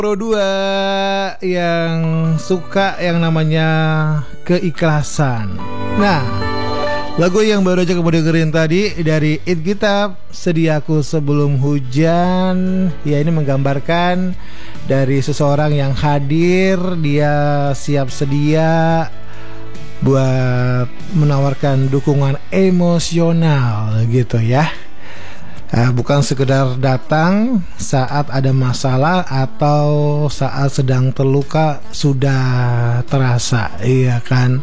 Pro 2 yang suka yang namanya keikhlasan. Nah, lagu yang baru aja kamu dengerin tadi dari It Gitab, Sediaku Sebelum Hujan. Ya, ini menggambarkan dari seseorang yang hadir, dia siap sedia buat menawarkan dukungan emosional gitu ya. Bukan sekedar datang saat ada masalah atau saat sedang terluka sudah terasa, iya kan?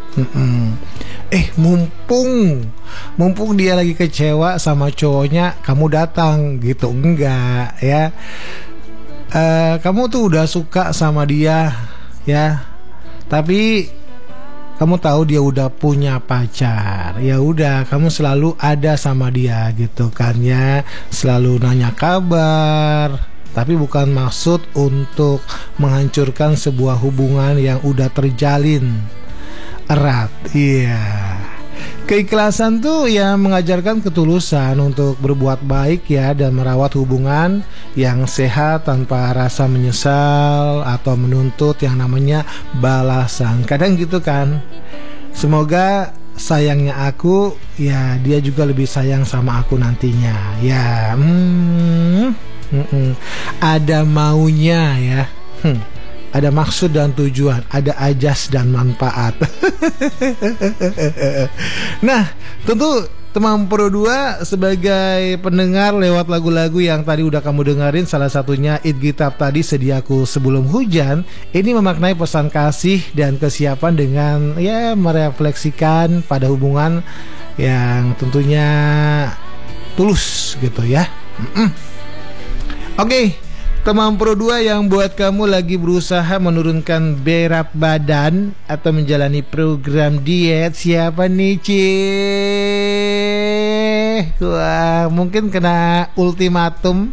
Mumpung dia lagi kecewa sama cowoknya, kamu datang gitu, enggak ya? Kamu tuh udah suka sama dia ya, tapi kamu tahu dia udah punya pacar, ya udah kamu selalu ada sama dia gitu kan ya, selalu nanya kabar, tapi bukan maksud untuk menghancurkan sebuah hubungan yang udah terjalin erat. Iya. Keikhlasan tuh ya mengajarkan ketulusan untuk berbuat baik ya, dan merawat hubungan yang sehat tanpa rasa menyesal atau menuntut yang namanya balasan. Kadang gitu kan. Semoga sayangnya aku, ya dia juga lebih sayang sama aku nantinya. Ya, ada maunya ya. Ada maksud dan tujuan, ada ajas dan manfaat. Nah, tentu teman Pro 2 sebagai pendengar lewat lagu-lagu yang tadi udah kamu dengerin, salah satunya It Gitab tadi, Sediaku Sebelum Hujan, ini memaknai pesan kasih dan kesiapan dengan ya merefleksikan pada hubungan yang tentunya tulus gitu ya. Oke. Teman Pro 2 yang buat kamu lagi berusaha menurunkan berat badan atau menjalani program diet, siapa nih Wah, mungkin kena ultimatum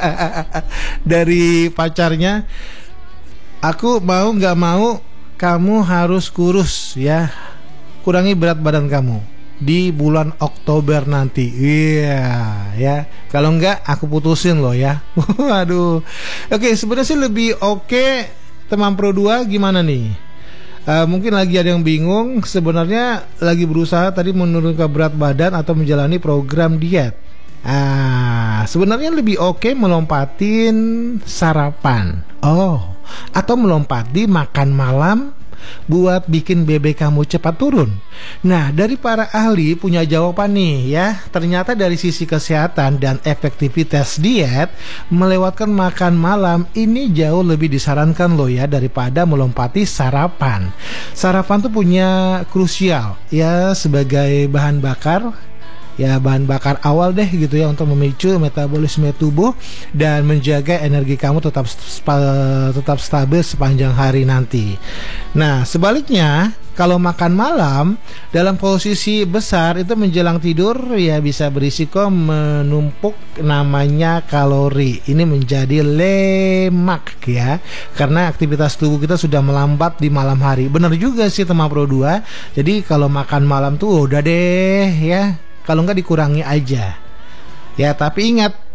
dari pacarnya. Aku mau gak mau kamu harus kurus ya, kurangi berat badan kamu di bulan Oktober nanti. Iya ya. Kalau enggak aku putusin loh ya. Waduh. Oke, sebenarnya sih lebih oke teman Pro 2 gimana nih? Mungkin lagi ada yang bingung, sebenarnya lagi berusaha tadi menurunkan berat badan atau menjalani program diet. Sebenarnya lebih oke melompatin sarapan. Atau melompati makan malam buat bikin BB kamu cepat turun. Nah, dari para ahli punya jawaban nih ya. Ternyata dari sisi kesehatan dan efektivitas diet, melewatkan makan malam ini jauh lebih disarankan loh ya, daripada melompati sarapan. Sarapan tuh punya krusial ya sebagai bahan bakar. Ya, bahan bakar awal deh gitu ya, untuk memicu metabolisme tubuh dan menjaga energi kamu tetap stabil sepanjang hari nanti. Nah, sebaliknya kalau makan malam dalam posisi besar itu menjelang tidur ya bisa berisiko menumpuk namanya kalori. Ini menjadi lemak ya, karena aktivitas tubuh kita sudah melambat di malam hari. Benar juga sih teman Pro 2. Jadi kalau makan malam tuh udah deh ya, kalau nggak dikurangi aja ya. Tapi ingat,